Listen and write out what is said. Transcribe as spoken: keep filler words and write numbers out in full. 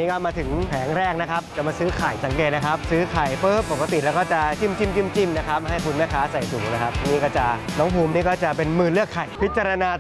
ก็มาถึงแผงแรกนะครับจะมาซื้อไข่สังเกตนะครับซื้อไข่ปุ๊บปกติแล้วก็จะจิ้มจิ้มจิ้มจิ้มนะครับให้คุณแม่ค้าใส่ถุงนะครับนี่ก็จะน้องภูมินี่ก็จะเป็นมือเลือกไข่พิจารณา